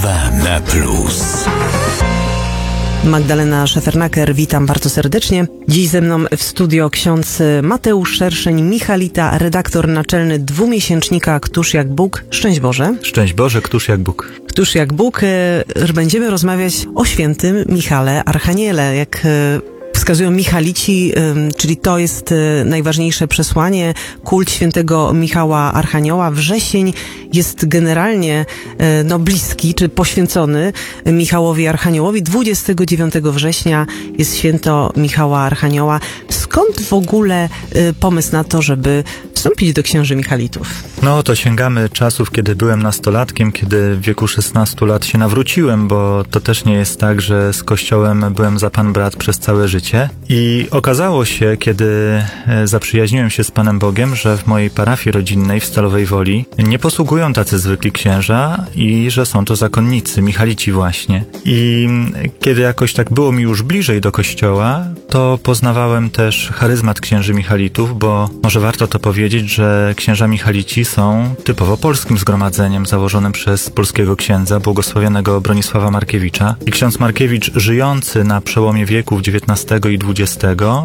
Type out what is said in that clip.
RMF Plus. Magdalena Szefernaker, witam bardzo serdecznie. Dziś ze mną w studio ksiądz Mateusz Szerszeń, Michalita, redaktor naczelny dwumiesięcznika Któż jak Bóg. Szczęść Boże. Szczęść Boże, Któż jak Bóg. Któż jak Bóg. Będziemy rozmawiać o świętym Michale Archaniele, jak wskazują Michalici, czyli to jest najważniejsze przesłanie, kult świętego Michała Archanioła. Wrzesień jest generalnie bliski, czy poświęcony Michałowi Archaniołowi. 29 września jest święto Michała Archanioła. Skąd w ogóle pomysł na to, żeby wstąpić do księży Michalitów? No to sięgamy czasów, kiedy byłem nastolatkiem, kiedy w wieku 16 lat się nawróciłem, bo to też nie jest tak, że z Kościołem byłem za pan brat przez całe życie. I okazało się, kiedy zaprzyjaźniłem się z Panem Bogiem, że w mojej parafii rodzinnej w Stalowej Woli nie posługują tacy zwykli księża i że są to zakonnicy, Michalici właśnie. I kiedy jakoś tak było mi już bliżej do Kościoła, to poznawałem też charyzmat księży Michalitów, bo może warto to powiedzieć, że księża Michalici są typowo polskim zgromadzeniem założonym przez polskiego księdza, błogosławionego Bronisława Markiewicza. I ksiądz Markiewicz, żyjący na przełomie wieków XIX i XX,